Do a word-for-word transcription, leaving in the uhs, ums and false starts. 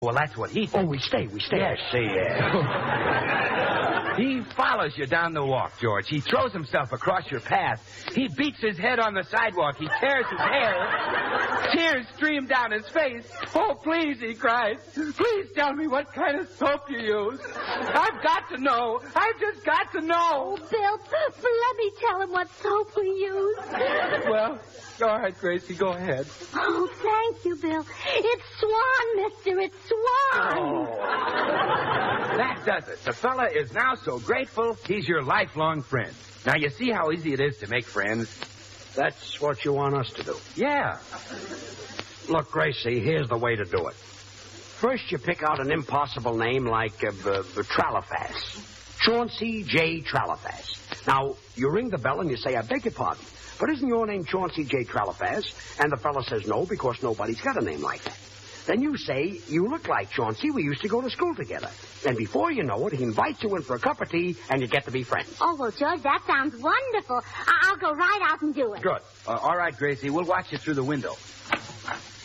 Well, that's what he thinks. Oh, we stay, we stay. Yes, see, yeah. He follows you down the walk, George. He throws himself across your path. He beats his head on the sidewalk. He tears his hair. Tears stream down his face. Oh, please, he cries. Please tell me what kind of soap you use. I've got to know. I've just got to know. Oh, Bill, let me tell him what soap we use. Well, all right, Gracie, go ahead. Oh, thank you, Bill. It's Swan, mister. It's Swan. Oh. That does it. The fella is now so grateful, he's your lifelong friend. Now, you see how easy it is to make friends? That's what you want us to do. Yeah. Look, Gracie, here's the way to do it. First, you pick out an impossible name like uh, b- b- Tralafas. Chauncey J. Tralafas. Now, you ring the bell and you say, I beg your pardon, but isn't your name Chauncey J. Tralafas? And the fella says no, because nobody's got a name like that. Then you say, you look like Chauncey. We used to go to school together. And before you know it, he invites you in for a cup of tea, and you get to be friends. Oh, well, George, that sounds wonderful. I- I'll go right out and do it. Good. Uh, all right, Gracie, we'll watch you through the window.